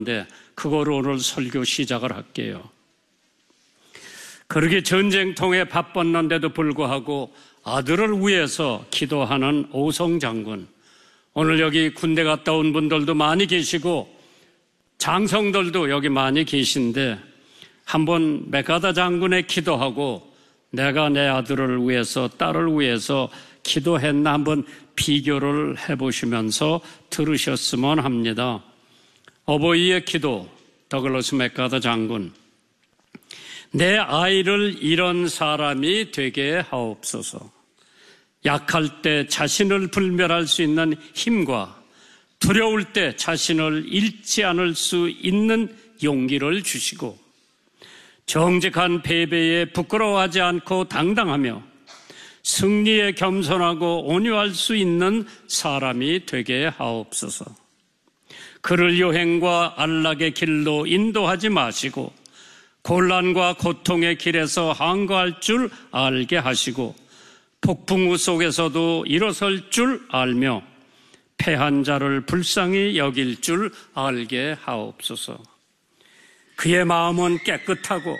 그거로 오늘 설교 시작을 할게요. 그렇게 전쟁통에 바빴는데도 불구하고 아들을 위해서 기도하는 오성 장군. 오늘 여기 군대 갔다 온 분들도 많이 계시고 장성들도 여기 많이 계신데 한번 메가다 장군의 기도하고 내가 내 아들을 위해서 딸을 위해서 기도했나 한번 비교를 해보시면서 들으셨으면 합니다. 어버이의 기도, 더글러스 메가다 장군. 내 아이를 이런 사람이 되게 하옵소서. 약할 때 자신을 불멸할 수 있는 힘과 두려울 때 자신을 잃지 않을 수 있는 용기를 주시고 정직한 패배에 부끄러워하지 않고 당당하며 승리에 겸손하고 온유할 수 있는 사람이 되게 하옵소서. 그를 여행과 안락의 길로 인도하지 마시고 곤란과 고통의 길에서 항거할 줄 알게 하시고 폭풍우 속에서도 일어설 줄 알며 패한 자를 불쌍히 여길 줄 알게 하옵소서. 그의 마음은 깨끗하고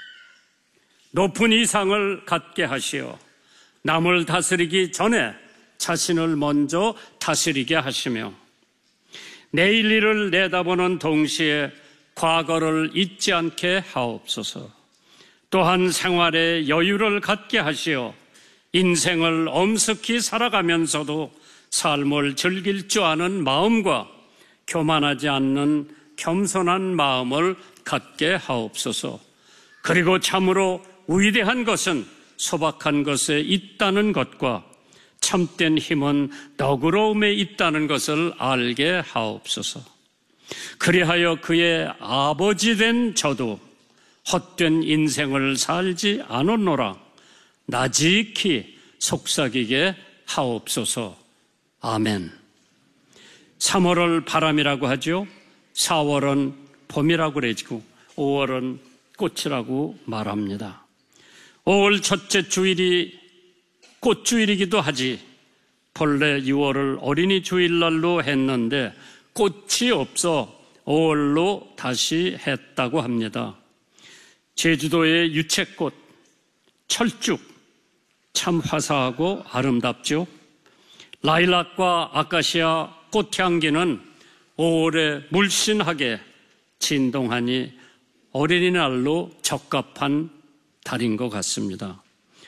높은 이상을 갖게 하시어 남을 다스리기 전에 자신을 먼저 다스리게 하시며 내일 일을 내다보는 동시에 과거를 잊지 않게 하옵소서. 또한 생활에 여유를 갖게 하시어 인생을 엄숙히 살아가면서도 삶을 즐길 줄 아는 마음과 교만하지 않는 겸손한 마음을 갖게 하옵소서. 그리고 참으로 위대한 것은 소박한 것에 있다는 것과 참된 힘은 너그러움에 있다는 것을 알게 하옵소서. 그리하여 그의 아버지 된 저도 헛된 인생을 살지 않았노라 나직히 속삭이게 하옵소서. 아멘. 3월을 바람이라고 하죠. 4월은 봄이라고 그러고 5월은 꽃이라고 말합니다. 5월 첫째 주일이 꽃주일이기도 하지 본래 6월을 어린이 주일날로 했는데 꽃이 없어 5월로 다시 했다고 합니다. 제주도의 유채꽃, 철쭉 참 화사하고 아름답죠. 라일락과 아카시아 꽃향기는 5월에 물씬하게 진동하니 어린이날로 적합한 달인 것 같습니다.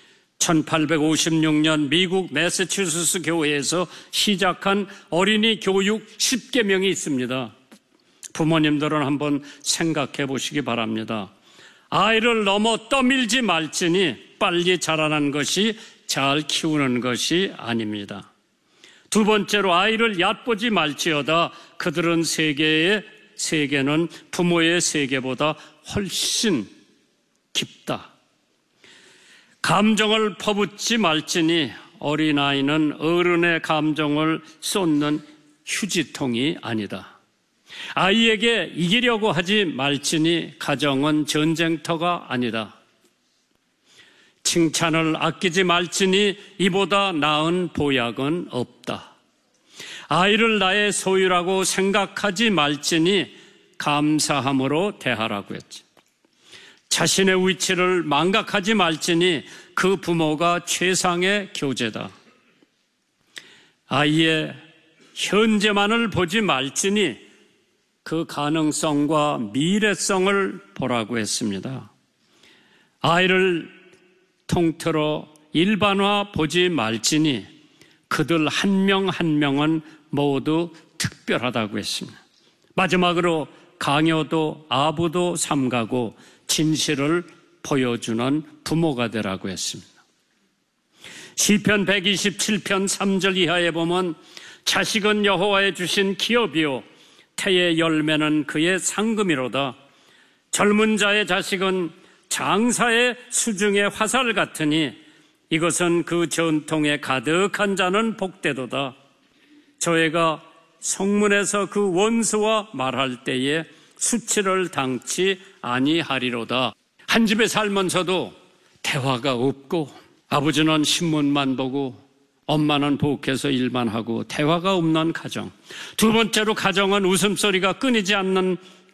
1856년 미국 매사추세츠 교회에서 시작한 어린이 교육 10계명이 있습니다. 부모님들은 한번 생각해 보시기 바랍니다. 아이를 너무 떠밀지 말지니 빨리 자라는 것이 잘 키우는 것이 아닙니다. 두 번째로 아이를 얕보지 말지어다 그들은 세계는 부모의 세계보다 훨씬 깊다. 감정을 퍼붓지 말지니 어린아이는 어른의 감정을 쏟는 휴지통이 아니다. 아이에게 이기려고 하지 말지니 가정은 전쟁터가 아니다. 칭찬을 아끼지 말지니 이보다 나은 보약은 없다. 아이를 나의 소유라고 생각하지 말지니 감사함으로 대하라고 했지. 자신의 위치를 망각하지 말지니 그 부모가 최상의 교제다. 아이의 현재만을 보지 말지니 그 가능성과 미래성을 보라고 했습니다. 아이를 통틀어 일반화 보지 말지니 그들 한 명 한 명은 모두 특별하다고 했습니다. 마지막으로 강요도 아부도 삼가고 진실을 보여주는 부모가 되라고 했습니다. 시편 127편 3절 이하에 보면 자식은 여호와의 주신 기업이요 태의 열매는 그의 상금이로다. 젊은 자의 자식은 장사의 수중의 화살 같으니 이것은 그 전통에 가득한 자는 복되도다. 저희가 성문에서 그 원수와 말할 때에 수치를 당치 아니하리로다. 한 집에 살면서도 대화가 없고 아버지는 신문만 보고 엄마는 부엌에서 일만 하고 대화가 없는 가정. 두 번째로 가정은 웃음소리가 끊이지 않는